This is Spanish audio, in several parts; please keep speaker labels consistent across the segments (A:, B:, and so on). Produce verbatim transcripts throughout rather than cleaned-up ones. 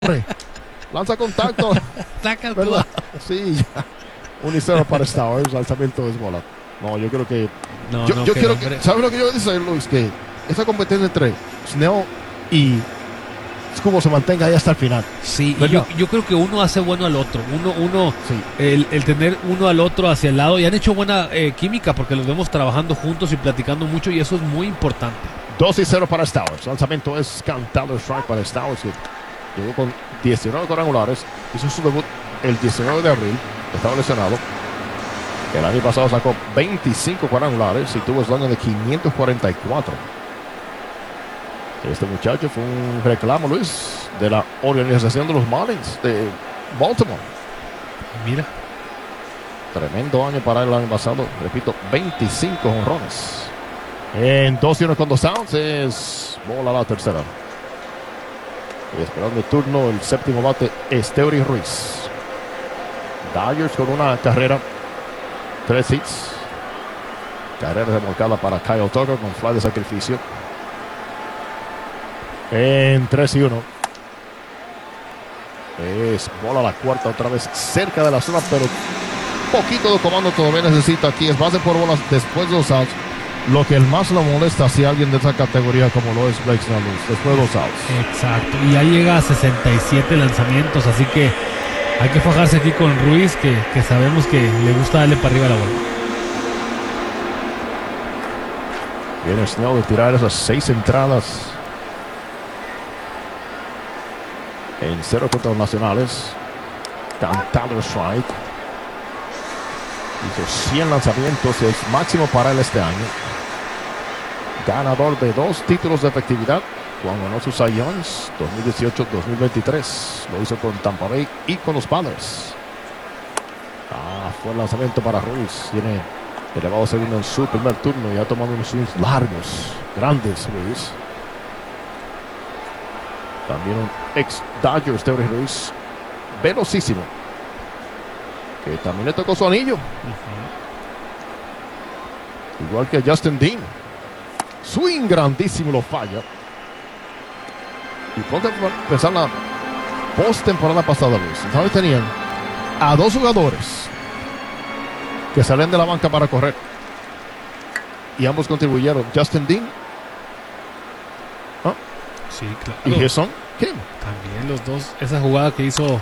A: Lanza contacto.
B: Saca
A: ¿Verdad? Sí, ya. Un y cero para Star Wars. Lanzamiento es bola. No, yo creo que.
B: No,
A: yo
B: no,
A: yo
B: que
A: quiero
B: hombre.
A: que. ¿Sabes lo que yo voy a decir, Luis? Que esa competencia entre Snell y Scoobo se mantenga ahí hasta el final.
B: Sí, y
A: ¿verdad?
B: yo, yo creo que uno hace bueno al otro. Uno, uno,
A: Sí.
B: el, el tener uno al otro hacia el lado. Y han hecho buena eh, química porque los vemos trabajando juntos y platicando mucho. Y eso es muy importante.
A: dos y cero para Star Wars. Lanzamiento es cantado strike para Star Wars. Que llegó con diecinueve cuadrangulares. Hizo su debut el diecinueve de abril. Estaba lesionado. El año pasado sacó veinticinco cuadrangulares y tuvo slug de quinientos cuarenta y cuatro. Este muchacho fue un reclamo, Luis, de la organización de los Marlins de Baltimore.
B: Mira.
A: Tremendo año para él el año pasado. Repito, veinticinco jonrones. En dos y uno con dos outs es bola a la tercera. Y esperando el turno, el séptimo bate, Esteury Ruiz. Dodgers con una carrera, tres hits. Carrera remolcada para Kyle Tucker con fly de sacrificio. En tres y uno. Es bola a la cuarta otra vez cerca de la zona, pero poquito de comando todavía necesita aquí. Es base por bolas después de los outs. Lo que el más lo molesta si alguien de esa categoría como lo es Blake Snell, después de los outs.
B: Exacto. Y ya llega a sesenta y siete lanzamientos. Así que hay que fajarse aquí con Ruiz, que, que sabemos que le gusta darle para arriba la bola.
A: Viene Snell de tirar esas seis entradas en cero contra los nacionales. Cantado strike. Hizo cien lanzamientos, es máximo para él este año. Ganador de dos títulos de efectividad cuando ganó sus Cy Youngs dos mil dieciocho dos mil veintitrés. Lo hizo con Tampa Bay y con los Padres. Ah, fue el lanzamiento para Ruiz. Tiene elevado segundo en su primer turno y ha tomado unos swings largos, grandes, Ruiz. También un ex Dodger, Esteury Ruiz, velocísimo, que también le tocó su anillo. Uh-huh. Igual que Justin Dean. Swing grandísimo, lo falla. Y ponte a pensar la post-temporada pasada, Luis. ¿Sabes? Tenían a dos jugadores que salen de la banca para correr. Y ambos contribuyeron. Justin Dean. ¿Ah?
B: Sí, claro.
A: Y Jason Kim.
B: También los dos. Esa jugada que hizo.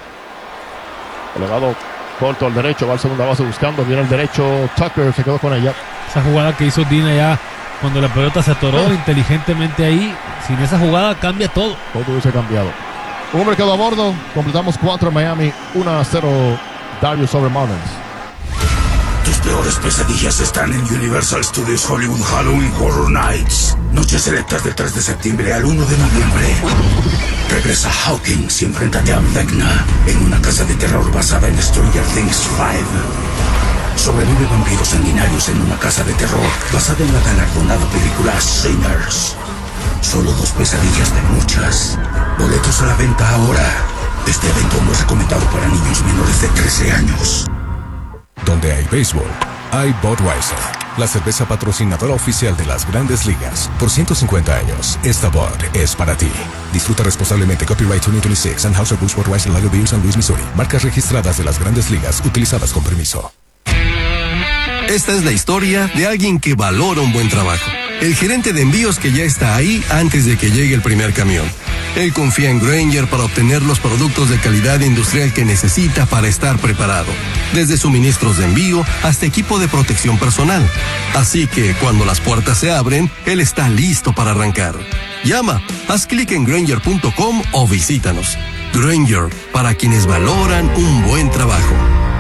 A: Elevado corto al derecho. Va al segunda base buscando. Viene el derecho. Tucker se quedó con ella.
B: Esa jugada que hizo Dean allá. Cuando la pelota se atoró oh. inteligentemente ahí. Sin esa jugada cambia todo.
A: Todo hubiese cambiado. Un hombre quedó a bordo. Completamos cuatro en Miami. uno a cero Dodgers sobre Marlins.
C: Tus peores pesadillas están en Universal Studios Hollywood Halloween Horror Nights. Noches selectas del tres de septiembre al uno de noviembre. Regresa Hawkins y enfréntate a Vecna en una casa de terror basada en Stranger Things cinco. Sobrevive vampiros sanguinarios en una casa de terror basada en la galardonada película Sinners. Solo dos pesadillas de muchas. Boletos a la venta ahora. Este evento no es recomendado para niños menores de trece años.
D: Donde hay béisbol, hay Budweiser, la cerveza patrocinadora oficial de las Grandes Ligas. Por ciento cincuenta años, esta Bud es para ti. Disfruta responsablemente. Copyright dos mil veintiséis. Anheuser-Busch Budweiser Lager Beer San Luis, Missouri. Marcas registradas de las Grandes Ligas, utilizadas con permiso.
E: Esta es la historia de alguien que valora un buen trabajo. El gerente de envíos que ya está ahí antes de que llegue el primer camión. Él confía en Grainger para obtener los productos de calidad industrial que necesita para estar preparado. Desde suministros de envío hasta equipo de protección personal. Así que cuando las puertas se abren, él está listo para arrancar. Llama, haz clic en Grainger punto com o visítanos. Grainger, para quienes valoran un buen trabajo.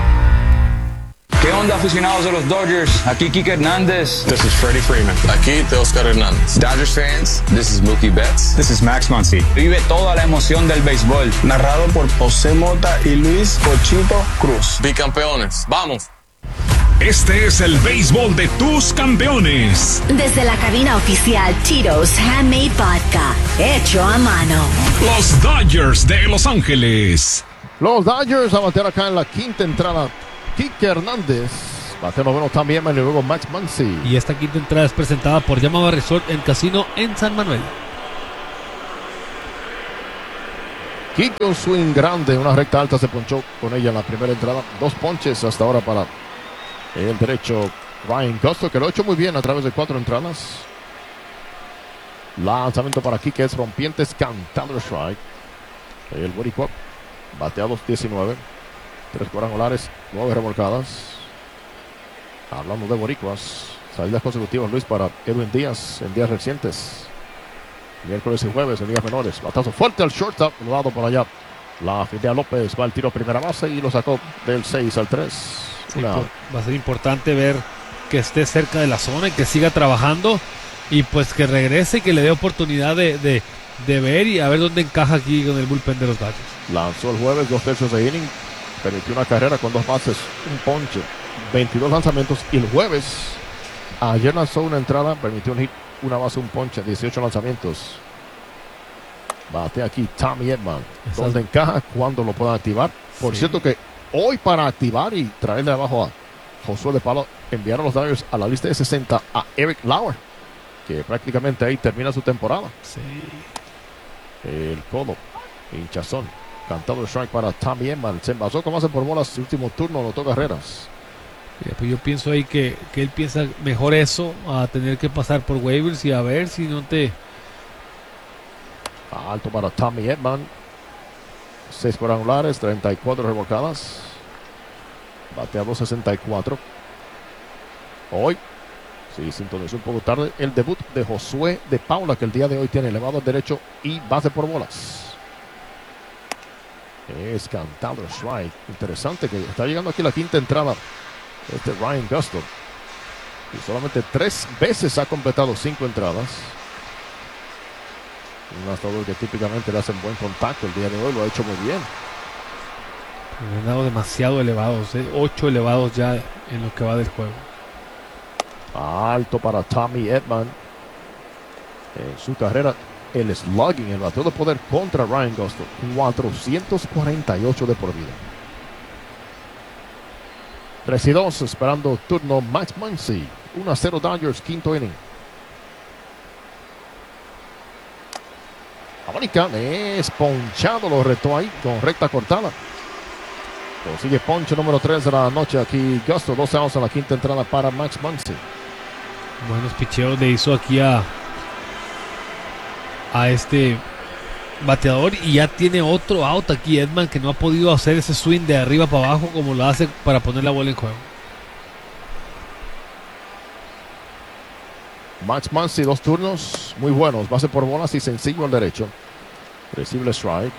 F: ¿Qué onda, aficionados de los Dodgers? Aquí Kike Hernández.
G: This is Freddie Freeman. Aquí Teoscar Hernández. Dodgers fans, this is Mookie Betts.
F: This is Max Muncy. Vive toda la emoción del béisbol.
G: Narrado por José Mota y Luis Pochito Cruz. Bicampeones, ¡vamos!
H: Este es el béisbol de tus campeones.
I: Desde la cabina oficial Tito's Handmade Vodka, hecho a mano.
H: Los Dodgers de Los Ángeles.
A: Los Dodgers a batear acá en la quinta entrada. Kike Hernández, bateo noveno también, y luego Max Muncy.
B: Y esta quinta entrada es presentada por Yamava Resort en Casino en San Manuel.
A: Kike, un swing grande, una recta alta, se ponchó con ella en la primera entrada. Dos ponches hasta ahora para el derecho Ryan Gusto, que lo ha hecho muy bien a través de cuatro entradas. Lanzamiento para Kike es rompientes, cantado strike. El boricua bateados diecinueve, tres cuadrangulares, nueve remolcadas. Hablando de boricuas, salidas consecutivas, Luis, para Edwin Díaz en días recientes. Miércoles y jueves en días menores. Batazo fuerte al shortstop, lado por allá. La Fidea López va al tiro a primera base y lo sacó del seis al tres.
B: Sí, Una... Va a ser importante ver que esté cerca de la zona y que siga trabajando. Y pues que regrese y que le dé oportunidad de, de, de ver y a ver dónde encaja aquí con el bullpen de los Dodgers.
A: Lanzó el jueves dos tercios de inning. Permitió una carrera con dos bases, un ponche, veintidós lanzamientos. Y el jueves, ayer lanzó una entrada, permitió un hit, una base, un ponche, dieciocho lanzamientos. Bate aquí Tommy Edman. Exacto. Donde encaja, cuando lo puedan activar. Por sí. Cierto que hoy, para activar y traerle abajo a Josué de Palo, enviaron a los Dodgers a la lista de sesenta a Eric Lauer, que prácticamente ahí termina su temporada.
B: Sí.
A: El codo, hinchazón, cantado el strike para Tommy Edman. Se envasó con base por bolas, su último turno, anotó carreras.
B: Yeah, pues yo pienso ahí que, que él piensa mejor eso a tener que pasar por waivers y a ver si no te...
A: Alto para Tommy Edman. seis cuadrangulares, treinta y cuatro remolcadas. Bateado sesenta y cuatro. Hoy, sí, sintonizó un poco tarde el debut de Josué de Paula, que el día de hoy tiene elevado al derecho y base por bolas. Es cantado strike. Interesante que está llegando aquí la quinta entrada. Este Ryan Gusto. Y solamente tres veces ha completado cinco entradas. Un lanzador que típicamente le hacen buen contacto. El día de hoy lo ha hecho muy bien.
B: Le han dado demasiado elevados. ¿eh? Ocho elevados ya en lo que va del juego.
A: Alto para Tommy Edman. En su carrera, el slugging, el bateo de poder contra Ryan Gusto, cuatrocientos cuarenta y ocho de por vida. tres y dos, esperando turno Max Muncy. uno a cero Dodgers, quinto inning. América es ponchado, lo retó ahí con recta cortada. Consigue ponche número tres de la noche aquí Gusto, dos outs en la quinta entrada para Max Muncy.
B: Buenos picheos le hizo aquí a a este bateador y ya tiene otro out aquí Edman, que no ha podido hacer ese swing de arriba para abajo como lo hace para poner la bola en juego.
A: Max Muncy, dos turnos muy buenos, base por bolas y sencillo al derecho. Recibe strike.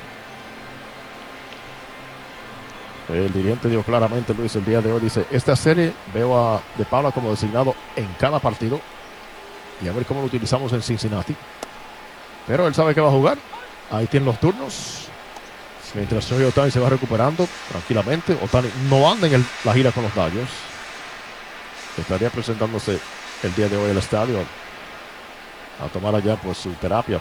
A: El dirigente dio claramente, Luis, el día de hoy, dice, esta serie veo a De Paula como designado en cada partido y a ver cómo lo utilizamos en Cincinnati. Pero él sabe que va a jugar. Ahí tienen los turnos. Mientras Shohei Ohtani se va recuperando tranquilamente. Ohtani no anda en el, la gira con los Dodgers. Estaría presentándose el día de hoy al estadio a tomar allá pues su terapia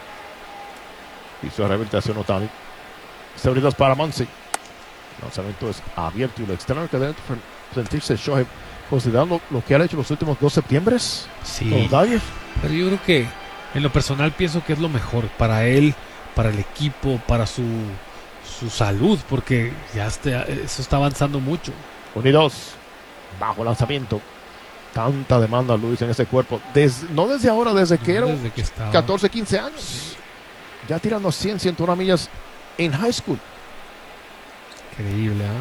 A: y su rehabilitación. Ohtani. Seguridad para Muncy. El lanzamiento es abierto y lo externo que debe sentirse Shohei, considerando lo que ha hecho los últimos dos septiembres.
B: Sí.
A: Con los Dodgers.
B: Pero yo creo que en lo personal pienso que es lo mejor para él, para el equipo, para su, su salud, porque ya está, eso está avanzando mucho.
A: Unidos, bajo lanzamiento. Tanta demanda, Luis, en ese cuerpo. Des, no desde ahora, desde que
B: no,
A: era
B: desde que estaba...
A: catorce, quince años. Sí. Ya tirando cien, ciento uno millas en high school.
B: Increíble, ¿eh?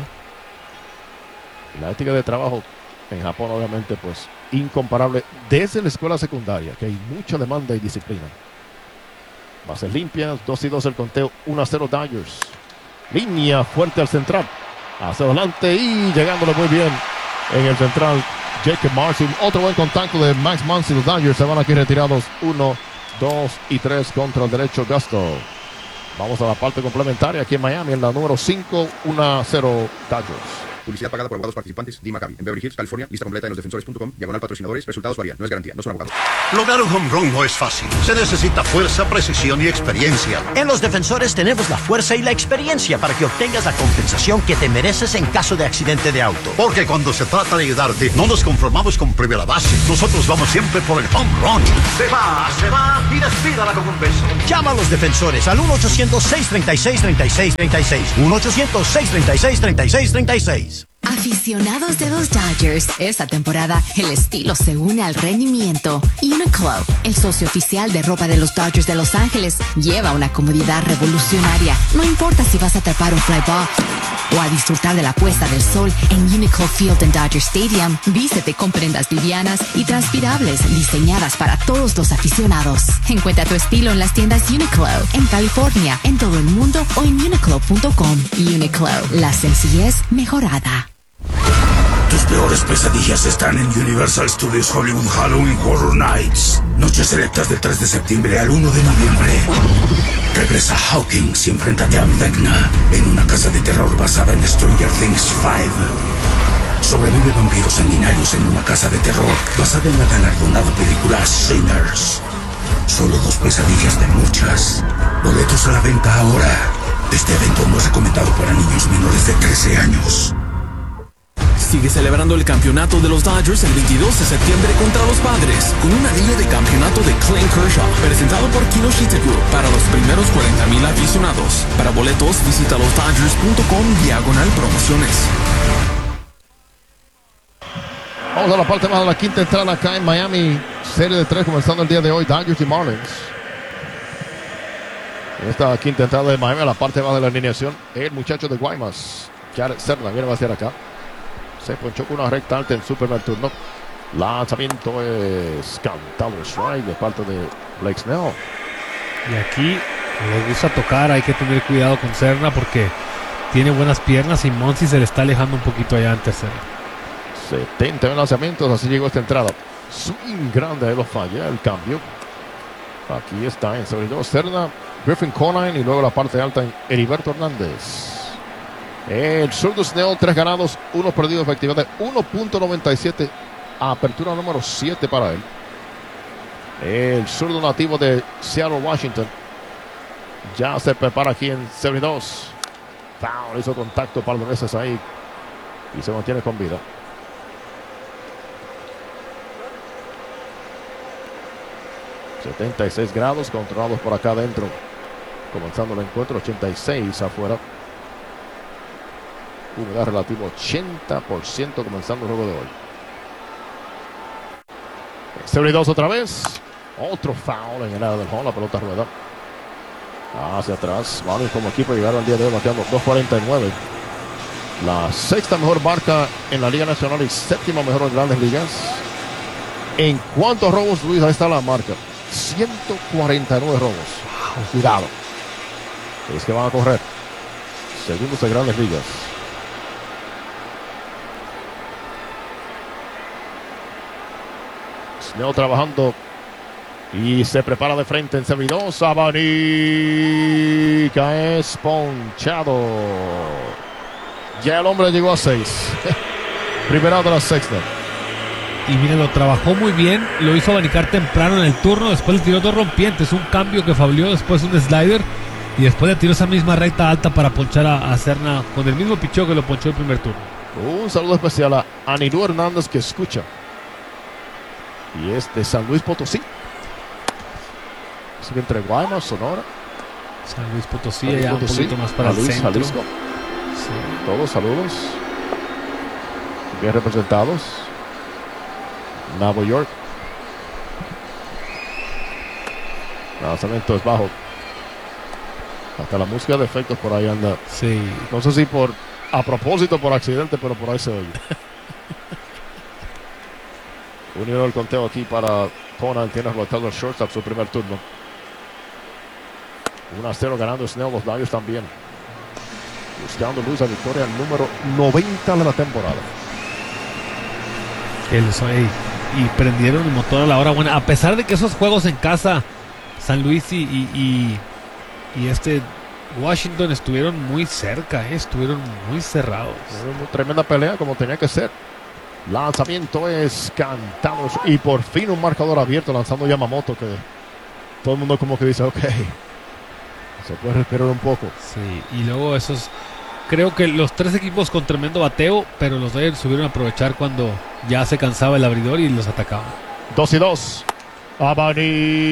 A: La ética de trabajo en Japón, obviamente, pues incomparable desde la escuela secundaria, que hay mucha demanda y disciplina. Bases limpias, dos y dos el conteo, uno a cero Dodgers. Línea fuerte al central, hacia adelante y llegándole muy bien en el central Jacob Martin. Otro buen contacto de Max Muncy. Los Dodgers se van aquí retirados uno, dos y tres contra el derecho Gusto. Vamos a la parte complementaria aquí en Miami en la número cinco, uno a cero Dodgers.
J: Publicidad pagada por abogados participantes. D. Maccabi. En Beverly Hills, California. Lista completa en los defensores punto com. Diagonal patrocinadores. Resultados varían. No es garantía. No son abogados.
K: Lograr un home run no es fácil. Se necesita fuerza, precisión y experiencia.
L: En Los Defensores tenemos la fuerza y la experiencia para que obtengas la compensación que te mereces en caso de accidente de auto.
K: Porque cuando se trata de ayudarte, no nos conformamos con primera base. Nosotros vamos siempre por el home run. Se va, se va y despídala con un beso.
L: Llama a Los Defensores al uno ochocientos, seis treinta y seis, treinta y seis treinta y seis. uno ochocientos, seis treinta y seis, treinta y seis treinta y seis.
M: Aficionados de los Dodgers, esta temporada el estilo se une al rendimiento. Uniqlo, el socio oficial de ropa de los Dodgers de Los Ángeles, lleva una comodidad revolucionaria. No importa si vas a atrapar un fly ball o a disfrutar de la puesta del sol en Uniqlo Field en Dodger Stadium. Vístete con prendas livianas y transpirables diseñadas para todos los aficionados. Encuentra tu estilo en las tiendas Uniqlo en California, en todo el mundo o en uniqlo punto com. Uniqlo, la sencillez mejorada.
C: Tus peores pesadillas están en Universal Studios Hollywood Halloween Horror Nights. Noches selectas del tres de septiembre al uno de noviembre. Regresa Hawkins y enfréntate a Vecna en una casa de terror basada en Stranger Things cinco. Sobrevive vampiros sanguinarios en una casa de terror basada en la galardonada película Sinners. Solo dos pesadillas de muchas. Boletos a la venta ahora. Este evento no es recomendado para niños menores de trece años.
N: Sigue celebrando el campeonato de los Dodgers el veintidós de septiembre contra los Padres con un anillo de campeonato de Clayton Kershaw presentado por Kinoshita Group para los primeros cuarenta mil aficionados. Para boletos visita los dodgers punto com diagonal promociones.
A: Vamos a la parte más de la quinta entrada acá en Miami. Serie de tres comenzando el día de hoy. Dodgers y Marlins. En esta quinta entrada de Miami, a la parte baja de la alineación, el muchacho de Guaymas, Jared Serna, viene a batear acá. Se ponchó con una recta alta en su primer turno. Lanzamiento es cantado strike de parte de Blake Snell.
B: Y aquí les gusta tocar, hay que tener cuidado con Serna porque tiene buenas piernas y Monsi se le está alejando un poquito allá en tercera.
A: setenta y uno lanzamientos, así llegó esta entrada. Swing grande, lo falla, el cambio. Aquí está en sobre dos Serna, Griffin Conine y luego la parte alta en Heriberto Hernández. El zurdo Snell, tres ganados, uno perdido, efectividad de uno punto noventa y siete. Apertura número siete para él. El zurdo nativo de Seattle, Washington, ya se prepara aquí en setenta y dos. Foul, hizo contacto para los meses ahí y se mantiene con vida. setenta y seis grados, controlados por acá adentro. Comenzando el encuentro, ochenta y seis afuera. Humedad relativa ochenta por ciento comenzando el juego de hoy. setenta y dos otra vez. Otro foul en el área del home. La pelota rueda hacia atrás. Marlins como equipo llegaron al día de hoy bateando dos cuarenta y nueve. La sexta mejor marca en la Liga Nacional y séptima mejor en Grandes Ligas. En cuanto a robos, Luis, ahí está la marca. ciento cuarenta y nueve robos. Wow, cuidado. Es que van a correr. Segundos de Grandes Ligas. Snell trabajando y se prepara de frente en setenta y dos. Abanica es ponchado. Ya el hombre llegó a seis. Primera de la sexta.
B: Y mire, lo trabajó muy bien. Lo hizo abanicar temprano en el turno. Después le tiró dos rompientes. Un cambio que fablió. Después un slider. Y después le tiró esa misma recta alta para ponchar a, a Serna con el mismo picheo que lo ponchó el primer turno.
A: Un saludo especial a Anilú Hernández que escucha. Y es de San Luis Potosí. Así que entre Guaymas, Sonora.
B: San Luis Potosí,
A: San Luis
B: allá
A: Potosí,
B: un poquito más para
A: Luis,
B: el centro.
A: Jalisco. Sí. Todos saludos. Bien representados. Nueva York. Lanzamiento es bajo. Hasta la música de efectos por ahí anda.
B: Sí.
A: No sé si por a propósito por accidente, pero por ahí se oye. Unido el conteo aquí para Conan. Tiene flotado el shortstop su primer turno. uno a cero ganando Snell. Los Dodgers también. Buscando luz a victoria número noventa de la temporada.
B: El, y prendieron el motor a la hora buena. A pesar de que esos juegos en casa, San Luis y, y, y, y este Washington estuvieron muy cerca, eh, estuvieron muy cerrados.
A: Una tremenda pelea como tenía que ser. Lanzamiento es cantado y por fin un marcador abierto lanzando Yamamoto, que todo el mundo como que dice, ok, se puede respirar un poco.
B: Sí, y luego esos, creo que los tres equipos con tremendo bateo, pero los Dodgers supieron aprovechar cuando ya se cansaba el abridor y los atacaban.
A: Dos y dos. Abanica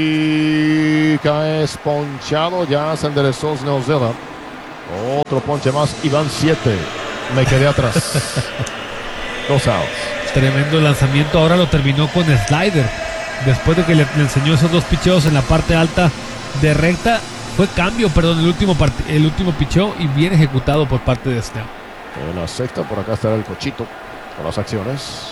A: es ponchado, ya se enderezó Snellzilla. Otro ponche más y van siete. Me quedé atrás. Dos outs.
B: Tremendo lanzamiento, ahora lo terminó con slider. Después de que le, le enseñó esos dos picheos en la parte alta de recta, fue cambio, perdón, el último, el último picheo y bien ejecutado por parte de Snell.
A: En la sexta, por acá estará el Cochito con las acciones.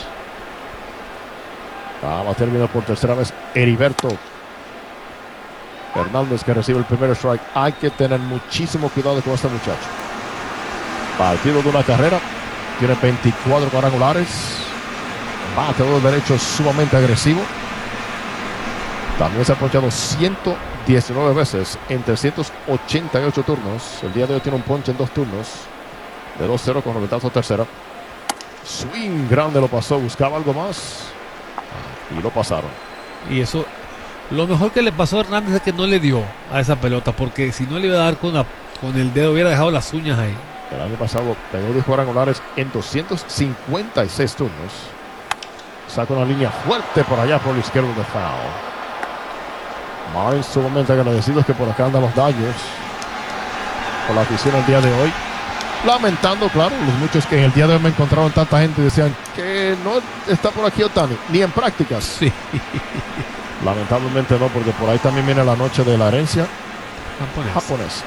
A: Ah, va a terminar por tercera vez Heriberto Hernández, que recibe el primer strike. Hay que tener muchísimo cuidado con este muchacho. Partido de una carrera. Tiene veinticuatro cuadrangulares. Bateador derecho sumamente agresivo. También se ha ponchado ciento diecinueve veces en trescientos ochenta y ocho turnos. El día de hoy tiene un ponche en dos turnos. De dos cero con roletazo tercera. Swing grande lo pasó. Buscaba algo más. Y lo pasaron.
B: Y eso, lo mejor que le pasó a Hernández es que no le dio a esa pelota, porque si no le iba a dar con, la, con el dedo, hubiera dejado las uñas ahí.
A: El año pasado pegó diez cuadrangulares en doscientos cincuenta y seis turnos. Saca una línea fuerte por allá por el izquierdo de foul. Marlins sumamente agradecidos que por acá andan los Dodgers por la afición el día de hoy. Lamentando, claro, los muchos que en el día de hoy me encontraron tanta gente y decían que no está por aquí Ohtani, ni en prácticas.
B: Sí.
A: Lamentablemente no, porque por ahí también viene la noche de la herencia
B: japonesa.
A: japonesa,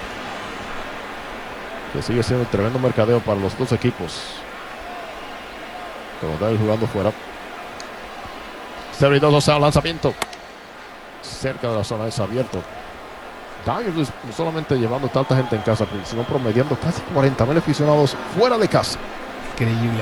A: que sigue siendo un tremendo mercadeo para los dos equipos. Como está jugando fuera. cero y dos, o sea, lanzamiento. Cerca de la zona es abierto. Dodgers no solamente llevando tanta gente en casa, sino promediando casi cuarenta mil aficionados fuera de casa.
B: Increíble.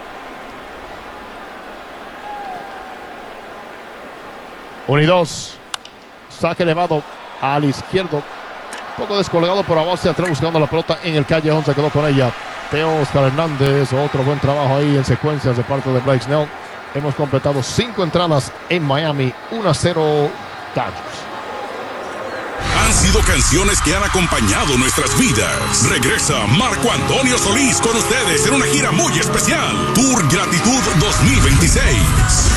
A: uno y dos. Saque elevado al izquierdo. Un poco descolgado por abajo hacia atrás buscando la pelota en el callejón. Se quedó con ella Teo Oscar Hernández. Otro buen trabajo ahí en secuencias de parte de Blake Snell. Hemos completado cinco entradas en Miami. uno a cero Dodgers.
H: Han sido canciones que han acompañado nuestras vidas. Regresa Marco Antonio Solís con ustedes en una gira muy especial. Tour Gratitud dos mil veintiséis.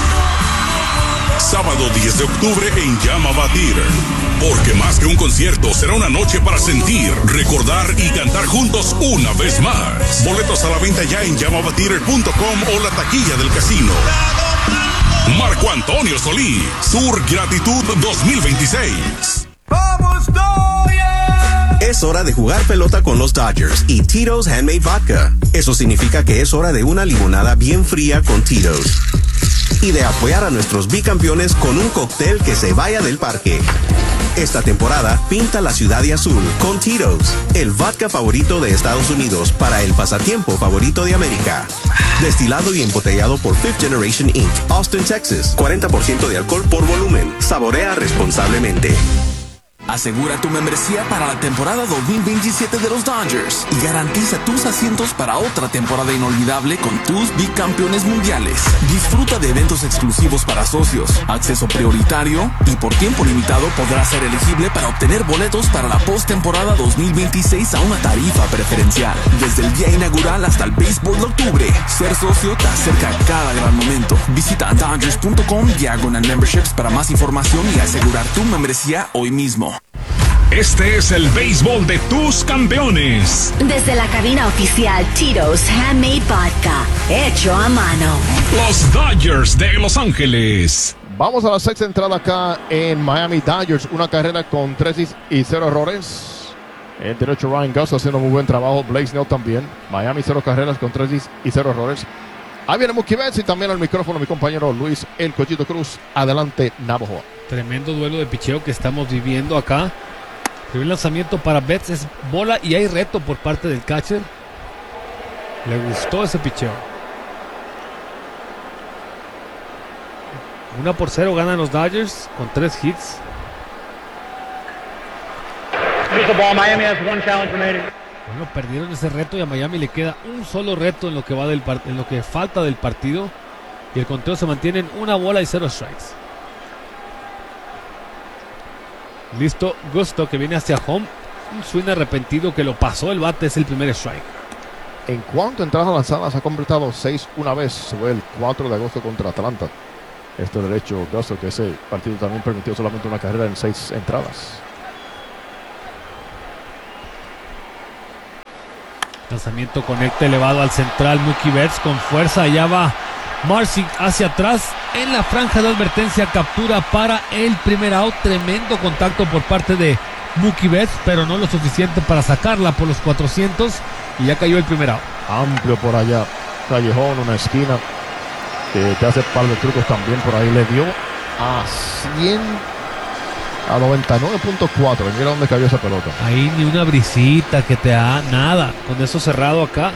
H: Sábado diez de octubre en Yamava Theater. Porque más que un concierto, será una noche para sentir, recordar y cantar juntos una vez más. Boletos a la venta ya en yamava theater punto com o la taquilla del casino. Marco Antonio Solís, Tour Gratitud dos mil veintiséis.
O: ¡Vamos, Dodgers! Es hora de jugar pelota con los Dodgers y Tito's Handmade Vodka. Eso significa que es hora de una limonada bien fría con Tito's. Y de apoyar a nuestros bicampeones con un cóctel que se vaya del parque. Esta temporada, pinta la ciudad de azul con Tito's, el vodka favorito de Estados Unidos para el pasatiempo favorito de América. Destilado y embotellado por Fifth Generation incorporated, Austin, Texas. cuarenta por ciento de alcohol por volumen. Saborea responsablemente.
N: Asegura tu membresía para la temporada dos mil veintisiete de los Dodgers y garantiza tus asientos para otra temporada inolvidable con tus bicampeones mundiales. Disfruta de eventos exclusivos para socios, acceso prioritario y por tiempo limitado podrás ser elegible para obtener boletos para la postemporada dos mil veintiséis a una tarifa preferencial. Desde el día inaugural hasta el béisbol de octubre, ser socio te acerca a cada gran momento. Visita dodgers punto com diagonal memberships para más información y asegurar tu membresía hoy mismo.
H: Este es el béisbol de tus campeones.
I: Desde la cabina oficial Tito's Handmade Vodka, hecho a mano.
H: Los Dodgers de Los Ángeles.
A: Vamos a la sexta entrada acá en Miami. Dodgers, una carrera con tres y cero errores. El derecho Ryan Gus haciendo muy buen trabajo. Blake Snell también. Miami cero carreras con tres y cero errores. Ahí viene Mookie Betts y también al micrófono mi compañero Luis El Cochito Cruz. Adelante, Navajo.
B: Tremendo duelo de picheo que estamos viviendo acá. El lanzamiento para Betts es bola y hay reto por parte del catcher. Le gustó ese picheo. Una por cero ganan los Dodgers con tres hits. Bueno, perdieron ese reto y a Miami le queda un solo reto en lo que va del part- en lo que falta del partido. Y el conteo se mantiene en una bola y cero strikes. Listo, Gusto que viene hacia home. Un swing arrepentido que lo pasó el bate, es el primer strike.
A: En cuanto a entradas lanzadas, ha completado seis una vez. Fue el cuatro de agosto contra Atlanta. Este derecho Gusto, que ese partido también permitió solamente una carrera en seis entradas.
B: Lanzamiento conecta elevado al central. Mookie Betts con fuerza. Allá va Marcy hacia atrás en la franja de advertencia. Captura para el primer out. Tremendo contacto por parte de Mookie Betts, pero no lo suficiente para sacarla por los cuatrocientos. Y ya cayó el primer out.
A: Amplio por allá. Callejón, una esquina. Que te hace par de trucos también por ahí. Le dio a cien. A noventa y nueve punto cuatro. Mira dónde cayó esa pelota.
B: Ahí ni una brisita que te da nada. Con eso cerrado acá.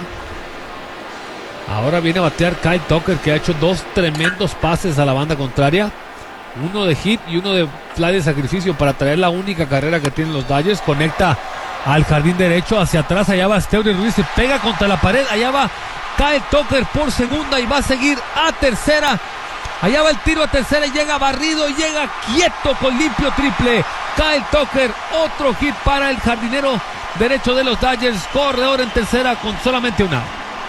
B: Ahora viene a batear Kyle Tucker, que ha hecho dos tremendos pases a la banda contraria. Uno de hit y uno de fly de sacrificio para traer la única carrera que tienen los Dodgers. Conecta al jardín derecho hacia atrás. Allá va Esteury Ruiz. Se pega contra la pared. Allá va Kyle Tucker por segunda y va a seguir a tercera. Allá va el tiro a tercera y llega barrido, llega quieto con limpio triple. Kyle Tucker, otro hit para el jardinero derecho de los Dodgers. Corredor en tercera con solamente una.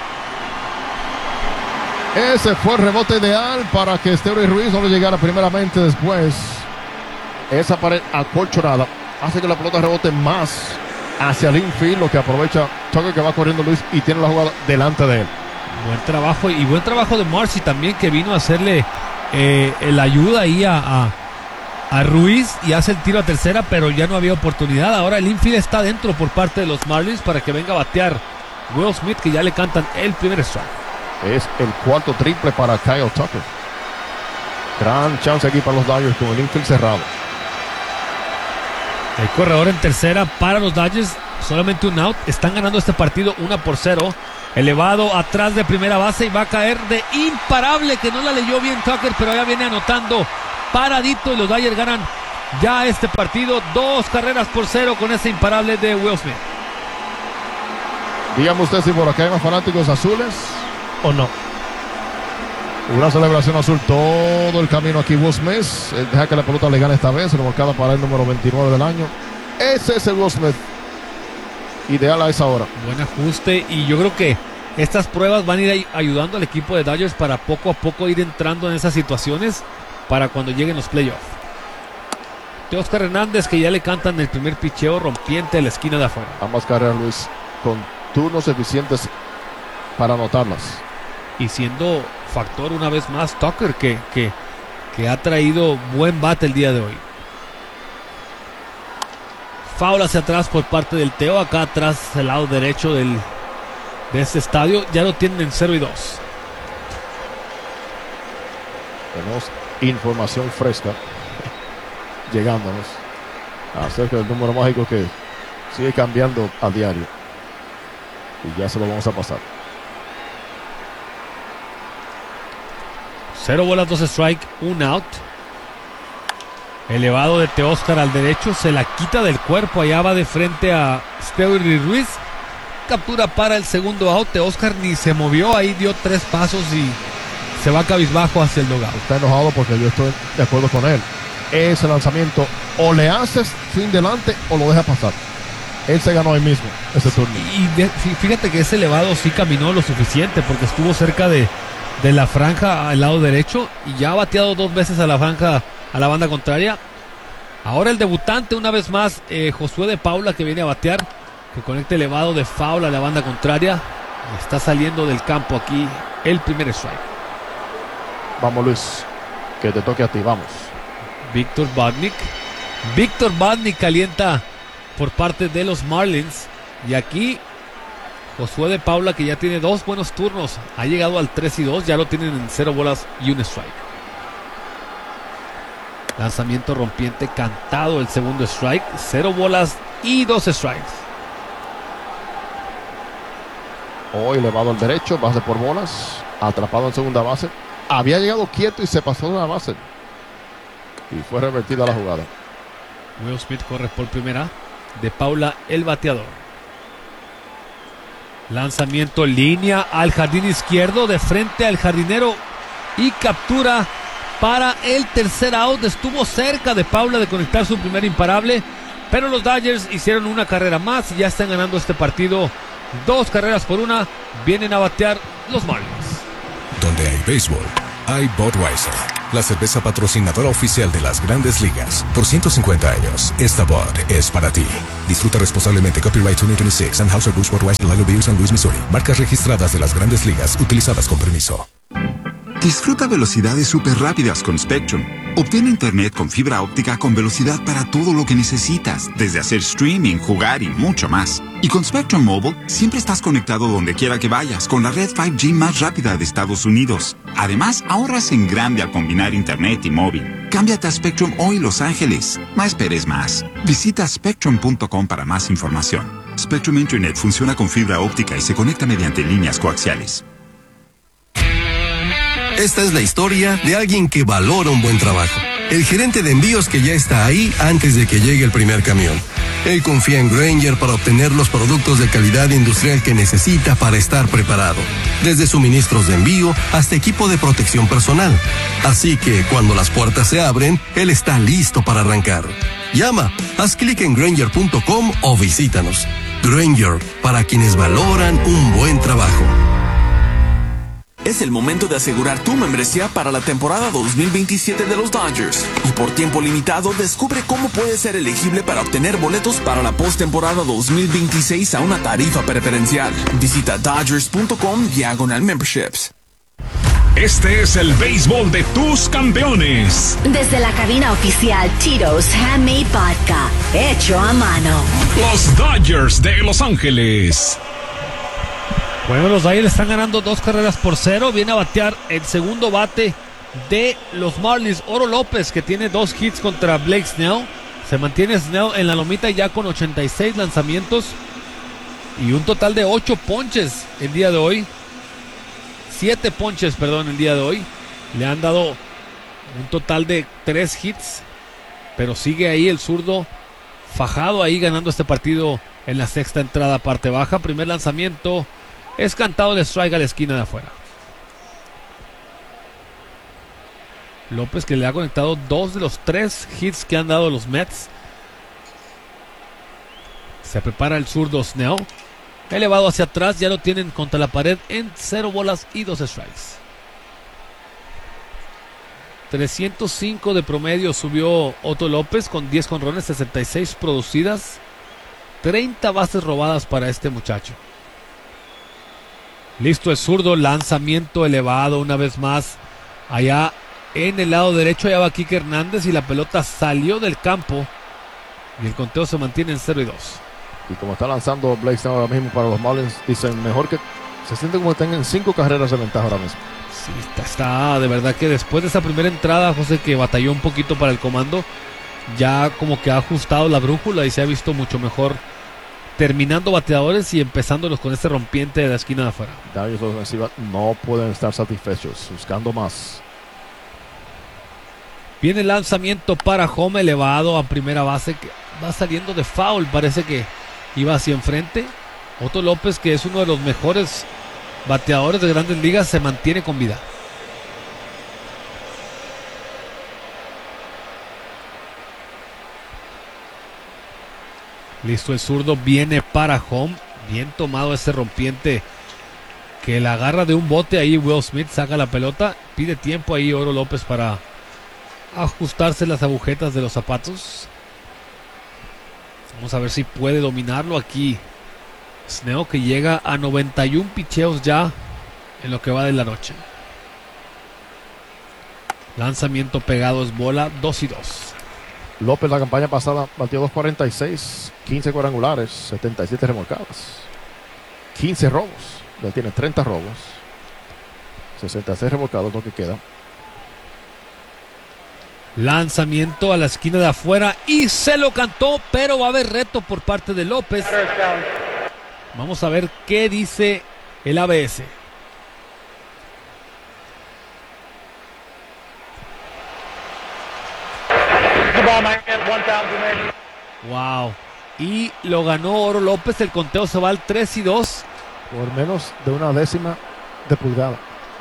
A: Ese fue el rebote ideal para que Esteury Ruiz no le llegara primeramente después. Esa pared acolchonada hace que la pelota rebote más hacia el infield, lo que aprovecha Tucker, que va corriendo Luis y tiene la jugada delante de él.
B: Buen trabajo y buen trabajo de Marcy también, que vino a hacerle eh, la ayuda ahí a, a, a Ruiz y hace el tiro a tercera, pero ya no había oportunidad. Ahora el infield está dentro por parte de los Marlins para que venga a batear Will Smith, que ya le cantan el primer strike.
A: Es el cuarto triple para Kyle Tucker. Gran chance aquí para los Dodgers con el infield cerrado.
B: El corredor en tercera para los Dodgers, solamente un out. Están ganando este partido una por cero. Elevado atrás de primera base y va a caer de imparable, que no la leyó bien Tucker, pero ya viene anotando paradito y los Dodgers ganan ya este partido. Dos carreras por cero con ese imparable de Will Smith.
A: Dígame usted si por acá hay más fanáticos azules o no. Una celebración azul todo el camino aquí. Will Smith deja que la pelota le gane esta vez, remolcada para el número veintinueve del año. Ese es el Will Smith ideal a esa hora.
B: Buen ajuste, y yo creo que estas pruebas van a ir ayudando al equipo de Dodgers para poco a poco ir entrando en esas situaciones para cuando lleguen los playoffs. Teóscar Hernández, que ya le cantan el primer picheo rompiente a la esquina de afuera.
A: Ambas carreras, Luis, con turnos eficientes para anotarlas.
B: Y siendo factor una vez más Tucker, que, que, que ha traído buen bate el día de hoy. Foul hacia atrás por parte del Teo. Acá atrás, el lado derecho del, de este estadio. Ya lo tienen en cero y dos.
A: Tenemos información fresca llegándonos acerca del número mágico que sigue cambiando a diario. Y ya se lo vamos a pasar.
B: Cero bolas, dos strike, un out. Elevado de Teóscar al derecho, se la quita del cuerpo, allá va de frente a Esteury Ruiz. Captura para el segundo out. Teóscar ni se movió, ahí dio tres pasos y se va cabizbajo hacia el dugout.
A: Está enojado porque yo estoy de acuerdo con él. Ese lanzamiento o le haces fin delante o lo deja pasar. Él se ganó ahí mismo ese turno.
B: Y de, fíjate que ese elevado sí caminó lo suficiente porque estuvo cerca de, de la franja al lado derecho y ya ha bateado dos veces a la franja, a la banda contraria. Ahora el debutante una vez más, eh, Josué de Paula, que viene a batear, que conecta elevado de foul a la banda contraria. Está saliendo del campo aquí el primer strike.
A: Vamos, Luis, que te toque a ti, vamos.
B: Víctor Badnik. Víctor Badnik calienta por parte de los Marlins. Y aquí Josué de Paula, que ya tiene dos buenos turnos, ha llegado al tres y dos, ya lo tienen en cero bolas y un strike. Lanzamiento rompiente cantado, el segundo strike. Cero bolas y dos strikes.
A: Hoy elevado al derecho, base por bolas, atrapado en segunda base. Había llegado quieto y se pasó de la base. Y fue revertida la jugada.
B: Will Smith corre por primera. de Paula, el bateador. Lanzamiento línea al jardín izquierdo, de frente al jardinero, y captura para el tercer out. Estuvo cerca de Paula de conectar su primer imparable, pero los Dodgers hicieron una carrera más y ya están ganando este partido. Dos carreras por una. Vienen a batear los Marlins.
D: Donde hay béisbol, hay Budweiser, la cerveza patrocinadora oficial de las Grandes Ligas. Por ciento cincuenta años, esta Bud es para ti. Disfruta responsablemente. Copyright dos mil veintiséis. Anheuser-Busch Budweiser, Lager Beer, San Luis, Missouri. Marcas registradas de las Grandes Ligas, utilizadas con permiso.
P: Disfruta velocidades súper rápidas con Spectrum. Obtén internet con fibra óptica con velocidad para todo lo que necesitas, desde hacer streaming, jugar y mucho más. Y con Spectrum Mobile, siempre estás conectado donde quiera que vayas, con la red cinco G más rápida de Estados Unidos. Además, ahorras en grande al combinar internet y móvil. Cámbiate a Spectrum hoy, Los Ángeles. No esperes más. Visita spectrum punto com para más información. Spectrum Internet funciona con fibra óptica y se conecta mediante líneas coaxiales.
E: Esta es la historia de alguien que valora un buen trabajo. El gerente de envíos que ya está ahí antes de que llegue el primer camión. Él confía en Grainger para obtener los productos de calidad industrial que necesita para estar preparado. Desde suministros de envío hasta equipo de protección personal. Así que cuando las puertas se abren, él está listo para arrancar. Llama, haz clic en Grainger punto com o visítanos. Grainger, para quienes valoran un buen trabajo.
N: Es el momento de asegurar tu membresía para la temporada dos mil veintisiete de los Dodgers. Y por tiempo limitado, descubre cómo puedes ser elegible para obtener boletos para la postemporada dos mil veintiséis a una tarifa preferencial. Visita Dodgers punto com diagonal memberships.
H: Este es el béisbol de tus campeones.
I: Desde la cabina oficial Tito's Handmade Vodka, hecho a mano.
H: Los Dodgers de Los Ángeles.
B: Bueno, los Dodgers están ganando dos carreras por cero. Viene a batear el segundo bate de los Marlins, Oro López, que tiene dos hits contra Blake Snell. Se mantiene Snell en la lomita ya con ochenta y seis lanzamientos y un total de ocho ponches el día de hoy. siete ponches, perdón, el día de hoy. Le han dado un total de tres hits, pero sigue ahí el zurdo fajado ahí ganando este partido en la sexta entrada, parte baja. Primer lanzamiento es cantado de strike a la esquina de afuera. López, que le ha conectado dos de los tres hits que han dado los Mets. Se prepara el zurdo Snell. Elevado hacia atrás, ya lo tienen contra la pared en cero bolas y dos strikes. trescientos cinco de promedio subió Otto López con diez jonrones, sesenta y seis producidas, treinta bases robadas para este muchacho. Listo el zurdo, lanzamiento elevado una vez más. Allá en el lado derecho, allá va Kike Hernández y la pelota salió del campo. Y el conteo se mantiene en cero y dos.
A: Y como está lanzando Blake Snell ahora mismo para los Marlins, dicen mejor que se siente como que tengan cinco carreras de ventaja ahora mismo.
B: Sí, está, está de verdad que después de esa primera entrada, José, que batalló un poquito para el comando, ya como que ha ajustado la brújula y se ha visto mucho mejor terminando bateadores y empezándolos con este rompiente de la esquina de afuera.
A: Dodgers ofensiva no pueden estar satisfechos, buscando más.
B: Viene el lanzamiento para home elevado a primera base, que va saliendo de foul, parece que iba hacia enfrente. Otto López, que es uno de los mejores bateadores de Grandes Ligas, se mantiene con vida. Listo el zurdo, viene para home. Bien tomado ese rompiente que la agarra de un bote ahí. Will Smith saca la pelota, pide tiempo ahí Oro López para ajustarse las agujetas de los zapatos. Vamos a ver si puede dominarlo aquí Snell, que llega a noventa y uno picheos ya en lo que va de la noche. Lanzamiento pegado, es bola, dos y dos.
A: López la campaña pasada batió dos cuarenta y seis, quince cuadrangulares, setenta y siete remolcadas, quince robos. Ya tiene treinta robos, sesenta y seis remolcados, lo que queda.
B: Lanzamiento a la esquina de afuera y se lo cantó, pero va a haber reto por parte de López. Vamos a ver qué dice el A B S. Wow. y lo ganó Oro López. El conteo se va al tres y dos.
A: Por menos de una décima de pulgada.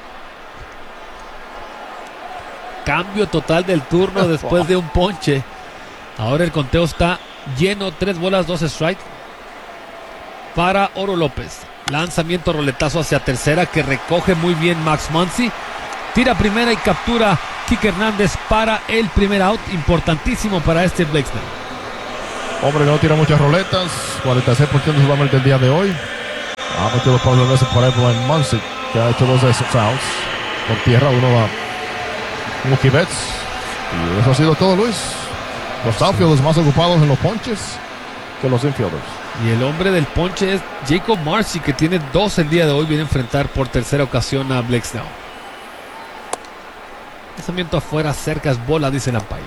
B: Cambio total del turno después de un ponche. Ahora el conteo está lleno, tres bolas, dos strikes para Oro López. Lanzamiento, roletazo hacia tercera que recoge muy bien Max Muncy. Tira primera y captura Kike Hernández para el primer out. Importantísimo para este Blake Snell.
A: Hombre que no tira muchas roletas. cuarenta y seis por ciento solamente el día de hoy. Ha metido los pasos veces por ahí Brian Muncy, que ha hecho dos de esos outs. Por tierra, uno va Mookie Betts. Y eso ha sido todo, Luis. Los outfielders más ocupados en los ponches que los infielders.
B: Y el hombre del ponche es Jacob Marcy, que tiene dos el día de hoy. Viene a enfrentar por tercera ocasión a Blake Snell. Lanzamiento afuera, cerca, es bola, dice el umpire.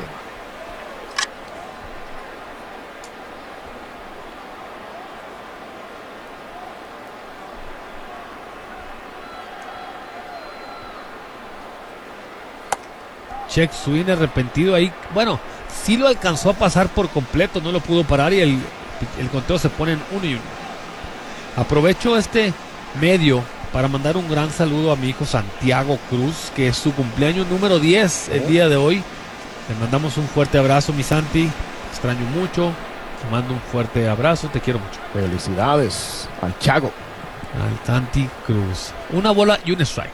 B: Check swing arrepentido ahí. Bueno, sí lo alcanzó a pasar por completo, no lo pudo parar y el, el conteo se pone en uno y uno. Aprovecho este medio para mandar un gran saludo a mi hijo Santiago Cruz, que es su cumpleaños número diez el día de hoy. Le mandamos un fuerte abrazo, mi Santi. Te extraño mucho. Te mando un fuerte abrazo, te quiero mucho.
A: Felicidades al Chago.
B: Al Santi Cruz. Una bola y un strike.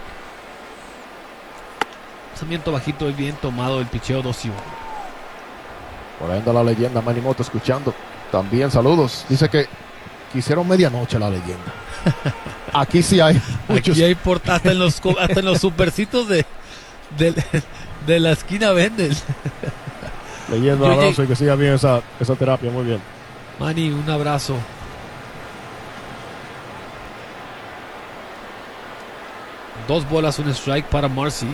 B: Lanzamiento bajito y bien tomado el picheo dos y uno.
A: Por ahí anda la leyenda Manny Mota escuchando. También saludos. Dice que quisieron medianoche la leyenda. Aquí sí hay muchos.
B: Aquí hay por, hasta en los hasta en los supercitos de, de, de la esquina venden.
A: Leyenda, un abrazo y que siga bien esa, esa terapia. Muy bien.
B: Manny, un abrazo. Dos bolas, un strike para Marcy.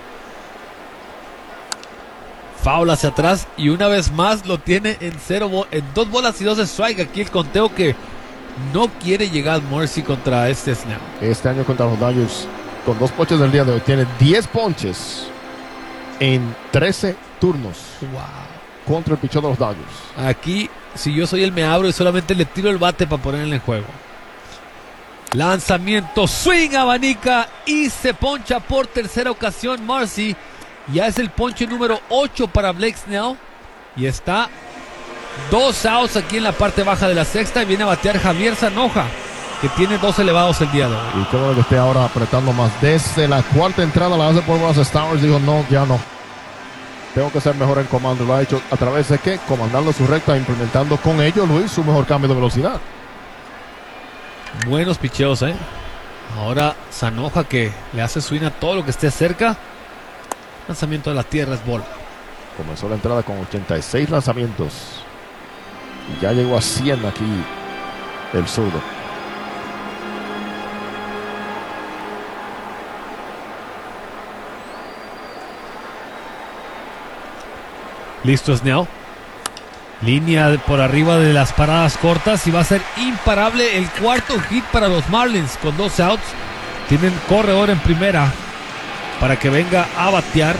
B: Foul hacia atrás y una vez más lo tiene en cero, en dos bolas y dos strike. Aquí el conteo que no quiere llegar Marcy contra este Snell.
A: Este año contra los Dodgers, con dos ponches del día de hoy, tiene diez ponches en trece turnos.
B: Wow.
A: Contra el pichón de los Dodgers.
B: Aquí, si yo soy el me abro y solamente le tiro el bate para ponerle en juego. Lanzamiento, swing, abanica y se poncha por tercera ocasión Marcy. Ya es el ponche número ocho para Blake Snell. Y está dos outs aquí en la parte baja de la sexta. Y viene a batear Javier Zanoja, que tiene dos elevados el día de hoy.
A: Y qué bueno que esté ahora apretando más. Desde la cuarta entrada la hace por los Stars. Dijo, no, ya no. Tengo que ser mejor en comando. Lo ha hecho a través de qué? Comandando su recta, implementando con ello, Luis, su mejor cambio de velocidad.
B: Buenos picheos, ¿eh? Ahora Zanoja, que le hace swing a todo lo que esté cerca. Lanzamiento de la tierra es bola.
A: Comenzó la entrada con ochenta y seis lanzamientos. Y ya llegó a cien aquí el zurdo.
B: Listo Snell. Línea por arriba de las paradas cortas y va a ser imparable el cuarto hit para los Marlins con dos outs. Tienen corredor en primera para que venga a batear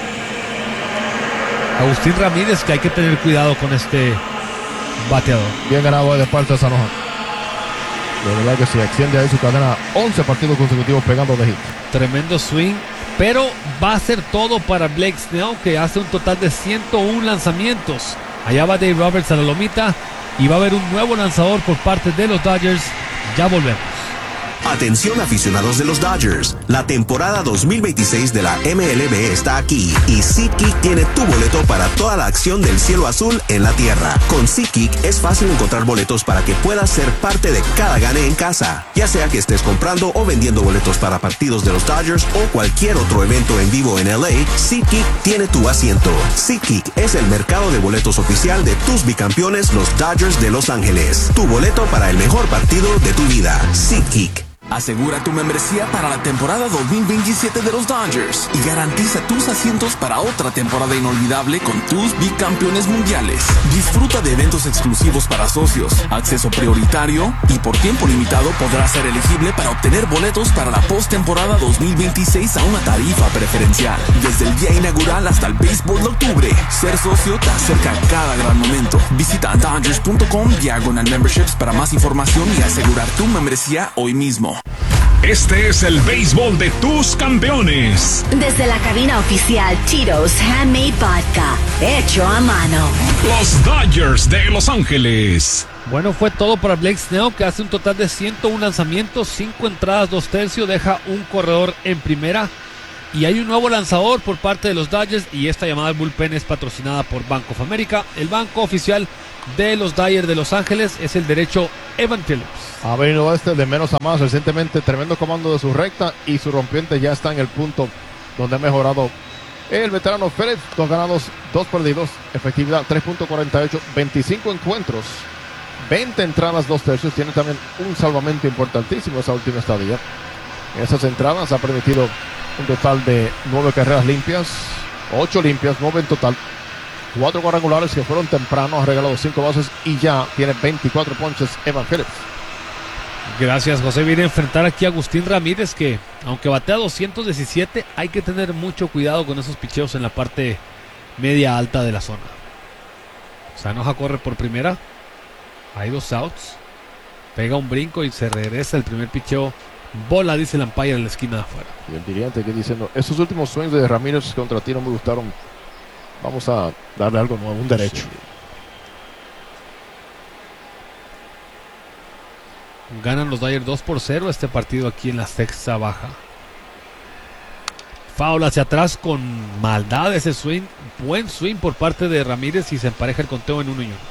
B: Agustín Ramírez, que hay que tener cuidado con este bateador.
A: Bien ganado de parte de Zanoja. De verdad que se extiende ahí su cadena, once partidos consecutivos pegando de hit.
B: Tremendo swing, pero va a ser todo para Blake Snell, que hace un total de ciento uno lanzamientos. Allá va Dave Roberts a la lomita y va a haber un nuevo lanzador por parte de los Dodgers. Ya volvemos.
O: Atención aficionados de los Dodgers, la temporada dos mil veintiséis de la M L B está aquí y SeatGeek tiene tu boleto para toda la acción del cielo azul en la tierra. Con SeatGeek es fácil encontrar boletos para que puedas ser parte de cada gane en casa, ya sea que estés comprando o vendiendo boletos para partidos de los Dodgers o cualquier otro evento en vivo en L A. SeatGeek tiene tu asiento. SeatGeek es el mercado de boletos oficial de tus bicampeones, los Dodgers de Los Ángeles. Tu boleto para el mejor partido de tu vida. SeatGeek.
N: Asegura tu membresía para la temporada dos mil veintisiete de los Dodgers y garantiza tus asientos para otra temporada inolvidable con tus bicampeones mundiales. Disfruta de eventos exclusivos para socios, acceso prioritario y por tiempo limitado podrás ser elegible para obtener boletos para la postemporada dos mil veintiséis a una tarifa preferencial. Desde el día inaugural hasta el béisbol de octubre, ser socio te acerca a cada gran momento. Visita dodgers punto com diagonal memberships para más información y asegurar tu membresía hoy mismo.
H: Este es el béisbol de tus campeones.
I: Desde la cabina oficial Tito's Handmade Vodka, hecho a mano.
H: Los Dodgers de Los Ángeles.
B: Bueno, fue todo para Blake Snell, que hace un total de ciento uno lanzamientos, cinco entradas, dos tercios, deja un corredor en primera. Y hay un nuevo lanzador por parte de los Dodgers, y esta llamada al bullpen es patrocinada por Bank of America. El banco oficial de los Dodgers de Los Ángeles es el derecho Evan Phillips.
A: Ha venido este de menos a más recientemente, tremendo comando de su recta y su rompiente ya está en el punto donde ha mejorado el veterano Phillips. Dos ganados, dos perdidos, efectividad tres punto cuarenta y ocho, veinticinco encuentros, veinte entradas, dos tercios. Tiene también un salvamento importantísimo esa última estadía. En esas entradas ha permitido un total de nueve carreras limpias, ocho limpias, nueve en total, cuatro cuadrangulares que fueron tempranos, ha regalado cinco bases y ya tiene veinticuatro ponches Evan Phillips.
B: Gracias, José. Viene a enfrentar aquí a Agustín Ramírez, que aunque batea doscientos diecisiete, hay que tener mucho cuidado con esos picheos en la parte media alta de la zona. Sanoja corre por primera, hay dos outs, pega un brinco y se regresa el primer picheo. Bola, dice el umpire en la esquina de afuera.
A: Y el dirigente que diciendo, esos últimos swings de Ramírez contra ti no me gustaron, vamos a darle algo nuevo, un derecho. Sí.
B: Ganan los Dodgers dos por cero este partido aquí en la sexta baja. Foul hacia atrás con maldad ese swing. Buen swing por parte de Ramírez y se empareja el conteo en uno y uno.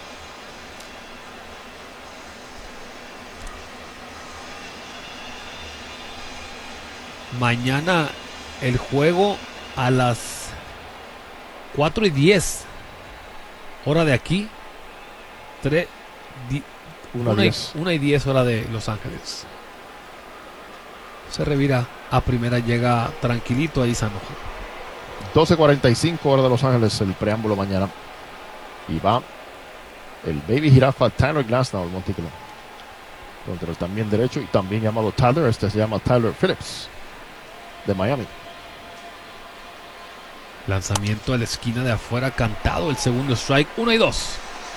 B: Mañana el juego a las cuatro y diez hora de aquí. tres Una y diez hora de Los Ángeles. Se revira a primera, llega tranquilito ahí Sanoja.
A: doce cuarenta y cinco hora de Los Ángeles el preámbulo mañana. Y va el baby jirafa Tyler Glasnow al montículo contra el también derecho y también llamado Tyler. Este se llama Tyler Phillips de Miami.
B: Lanzamiento a la esquina de afuera, cantado el segundo strike. Uno y dos.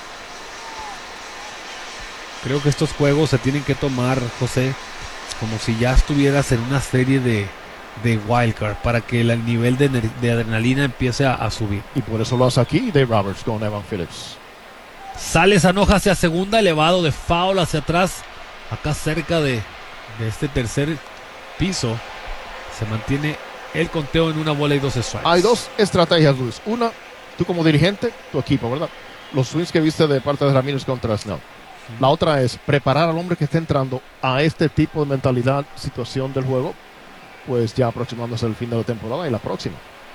B: Creo que estos juegos se tienen que tomar, José, como si ya estuvieras en una serie de, de wildcard para que el nivel de, de adrenalina empiece a, a subir.
A: Y por eso lo hace aquí Dave Roberts con Evan Phillips.
B: Sale Sanoja hacia segunda, elevado de foul hacia atrás, acá cerca de, de este tercer piso. Se mantiene el conteo en una bola y dos strikes.
A: Hay dos estrategias, Luis. Una, tú como dirigente, tu equipo, ¿verdad? Los swings que viste de parte de Ramírez contra Snell. La otra es preparar al hombre que está entrando a este tipo de mentalidad, situación del juego, pues ya aproximándose el fin de la temporada y la próxima.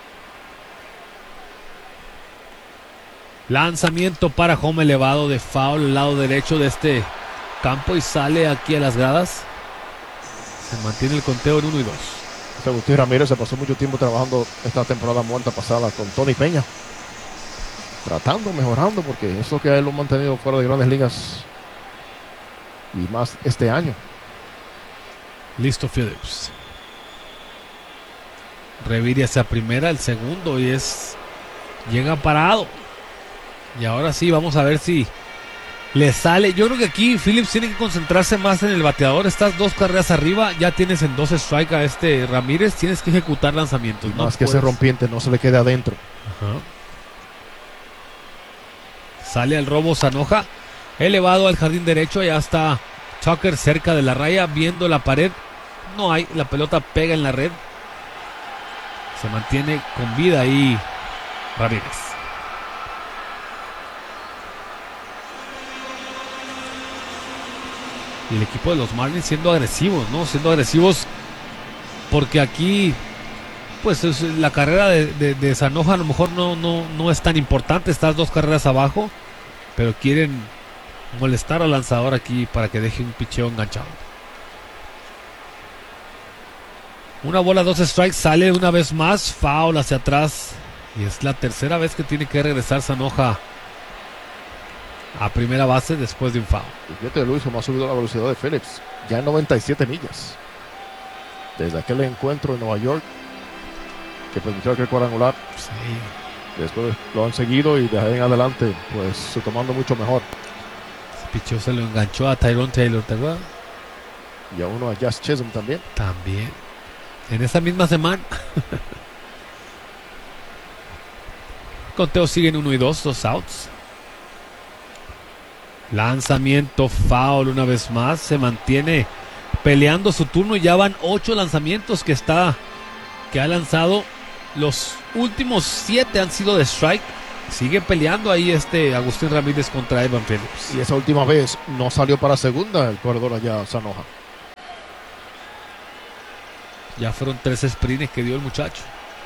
B: Lanzamiento para home elevado de foul al lado derecho de este campo y sale aquí a las gradas. Se mantiene el conteo en uno y dos.
A: Agustín Ramírez se pasó mucho tiempo trabajando esta temporada muerta pasada con Tony Peña, tratando, mejorando, porque eso que a él lo ha mantenido fuera de grandes ligas y más este año.
B: Listo Phillips. Revire hacia primera, el segundo, y es llega parado. Y ahora sí, vamos a ver si le sale. Yo creo que aquí Phillips tiene que concentrarse más en el bateador. Estás dos carreras arriba, ya tienes en dos strike a este Ramírez. Tienes que ejecutar lanzamientos.
A: No más que puedes. Ese rompiente no se le quede adentro.
B: Ajá. Sale al robo Sanoja, elevado al jardín derecho. Ya está Tucker cerca de la raya, viendo la pared. No hay, la pelota pega en la red. Se mantiene con vida ahí Ramírez. Y el equipo de los Marlins siendo agresivos, ¿no? Siendo agresivos porque aquí, pues es la carrera de, de, de Sanoja a lo mejor no, no, no es tan importante. Estás dos carreras abajo, pero quieren molestar al lanzador aquí para que deje un picheo enganchado. Una bola, dos strikes, sale una vez más, foul hacia atrás. Y es la tercera vez que tiene que regresar Sanoja a primera base después de un foul.
A: Y fíjate, Luis, cómo ha subido la velocidad de Phillips. Ya en noventa y siete millas. Desde aquel encuentro en Nueva York, que permitió aquel cuadrangular.
B: Sí.
A: Después lo han seguido y de ahí en adelante, pues, se tomando mucho mejor.
B: Ese picheo se lo enganchó a Tyrone Taylor, ¿te acuerdas?
A: Y a uno a Jazz Chisholm también.
B: También. En esa misma semana. Conteos siguen uno y dos, dos outs. Lanzamiento, foul una vez más. Se mantiene peleando su turno. Ya van ocho lanzamientos que está que ha lanzado. Los últimos siete han sido de strike. Sigue peleando ahí este Agustín Ramírez contra Evan Phillips.
A: Y esa última vez no salió para segunda el corredor allá, Sanoja.
B: Ya fueron tres sprints que dio el muchacho.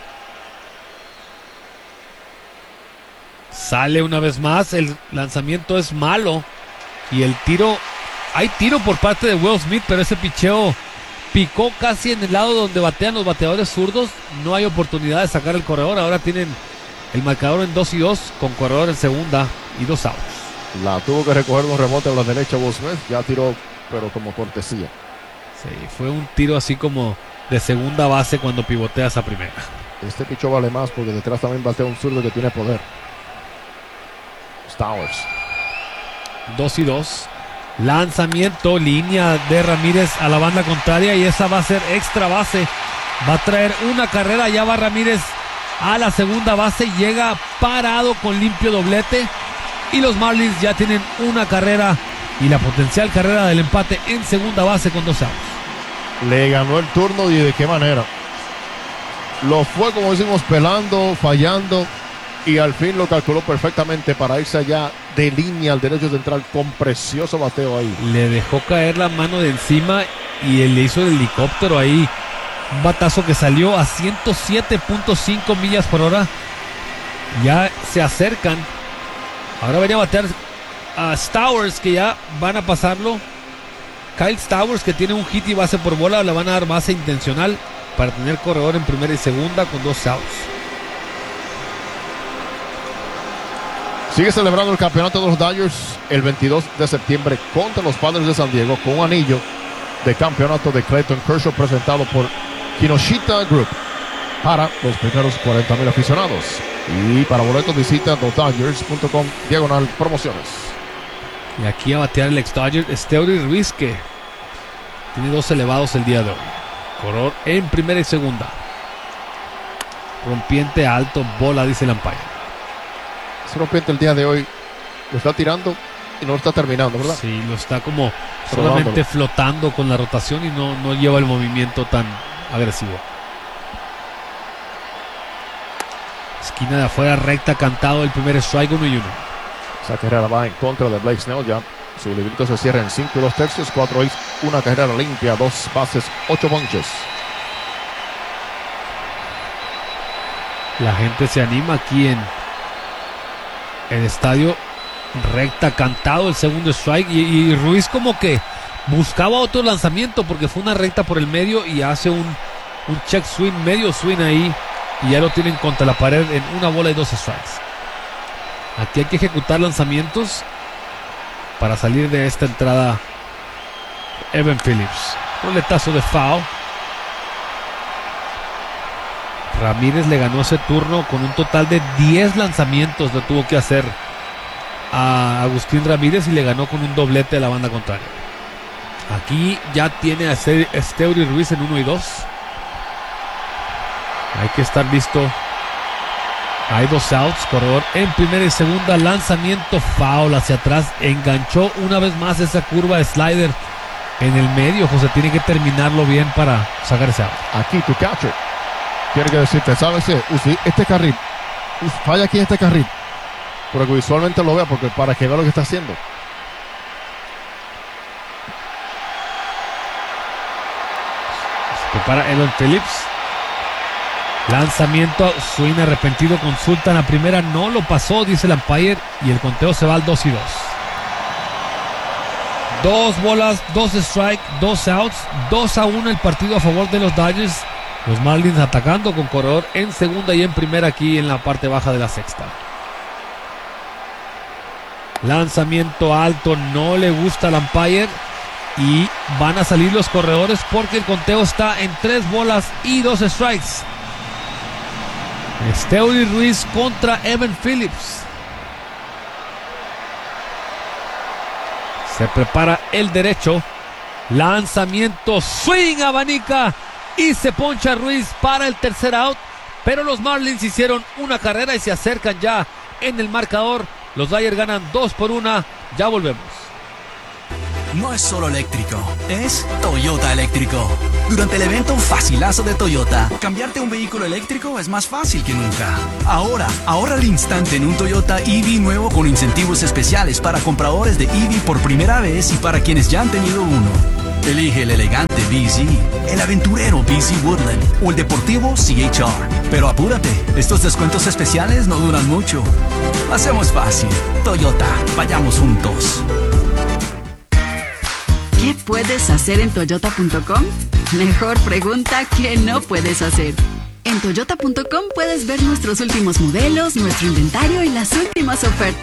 B: Sale una vez más. El lanzamiento es malo. Y el tiro. Hay tiro por parte de Will Smith, pero ese picheo picó casi en el lado donde batean los bateadores zurdos. No hay oportunidad de sacar el corredor. Ahora tienen el marcador en dos y dos, con corredor en segunda y dos outs.
A: La tuvo que recoger un rebote a la derecha Will Smith. Ya tiró, pero como cortesía.
B: Sí, fue un tiro así como de segunda base cuando pivoteas a primera.
A: Este pichó vale más porque detrás también batea un zurdo que tiene poder. Stowers.
B: Dos y dos. Lanzamiento, línea de Ramírez a la banda contraria y esa va a ser extra base. Va a traer una carrera. Ya va Ramírez a la segunda base. Llega parado con limpio doblete. Y los Marlins ya tienen una carrera y la potencial carrera del empate en segunda base con dos outs.
A: Le ganó el turno y de qué manera. Lo fue, como decimos, pelando, fallando y al fin lo calculó perfectamente para irse allá de línea al derecho central con precioso bateo ahí.
B: Le dejó caer la mano de encima y él le hizo el helicóptero ahí. Un batazo que salió a ciento siete punto cinco millas por hora. Ya se acercan. Ahora venía a batear a Stowers, que ya van a pasarlo. Kyle Stowers, que tiene un hit y base por bola, le van a dar base intencional para tener corredor en primera y segunda con dos outs.
A: Sigue celebrando el campeonato de los Dodgers el veintidós de septiembre contra los Padres de San Diego con un anillo de campeonato de Clayton Kershaw presentado por Kinoshita Group para los primeros cuarenta mil aficionados. Y para boletos visita los dodgers punto com diagonal promociones.
B: Y aquí a batear el ex Dodger Esteury Ruiz, que tiene dos elevados el día de hoy. Corredor en primera y segunda. Rompiente alto, bola, dice el umpire.
A: Ese rompiente el día de hoy lo está tirando y no lo está terminando, ¿verdad?
B: Sí, lo está como solamente flotando con la rotación y no, no lleva el movimiento tan agresivo. Esquina de afuera, recta, cantado, el primer strike, uno y uno.
A: Esa carrera va en contra de Blake Snell. Ya su librito se cierra en cinco y dos tercios, cuatro hits, una carrera limpia, dos bases, ocho ponches.
B: La gente se anima aquí en el estadio. Recta, cantado, el segundo strike. Y, y Ruiz como que buscaba otro lanzamiento porque fue una recta por el medio y hace un, un check swing, medio swing ahí. Y ya lo tienen contra la pared en una bola y dos strikes. Aquí hay que ejecutar lanzamientos para salir de esta entrada. Evan Phillips. Roletazo de foul. Ramírez le ganó ese turno con un total de diez lanzamientos. Lo tuvo que hacer a Agustín Ramírez y le ganó con un doblete a la banda contraria. Aquí ya tiene a Esteury Ruiz en uno y dos. Hay que estar listo. Hay dos outs, corredor en primera y segunda, lanzamiento, foul hacia atrás, enganchó una vez más esa curva de slider en el medio. José, tiene que terminarlo bien para sacar ese out.
A: Aquí tu catcher tiene que decirte, ¿sabes qué? Este carril, falla aquí en este carril, pero que visualmente lo vea, porque para que vea lo que está haciendo.
B: Se prepara Evan Phillips. Lanzamiento, swing arrepentido, consultan a primera, no lo pasó, dice el umpire, y el conteo se va al dos y dos. Dos bolas, dos strike, dos outs, dos a uno el partido a favor de los Dodgers. Los Marlins atacando con corredor en segunda y en primera aquí en la parte baja de la sexta. Lanzamiento alto, no le gusta al umpire y van a salir los corredores porque el conteo está en tres bolas y dos strikes. Esteury Ruiz contra Evan Phillips. Se prepara el derecho. Lanzamiento, swing, abanica y se poncha Ruiz para el tercer out. Pero los Marlins hicieron una carrera y se acercan ya en el marcador. Los Dodgers ganan dos por una. Ya volvemos.
Q: No es solo eléctrico, es Toyota eléctrico. Durante el evento Facilazo de Toyota, cambiarte a un vehículo eléctrico es más fácil que nunca. Ahora, ahorra al instante en un Toyota E V nuevo con incentivos especiales para compradores de E V por primera vez y para quienes ya han tenido uno. Elige el elegante B Z, el aventurero B Z Woodland o el deportivo C H R. Pero apúrate, estos descuentos especiales no duran mucho. Hacemos fácil. Toyota, vayamos juntos.
M: ¿Qué puedes hacer en toyota punto com? Mejor pregunta que no puedes hacer. En toyota punto com puedes ver nuestros últimos modelos, nuestro inventario y las últimas ofertas.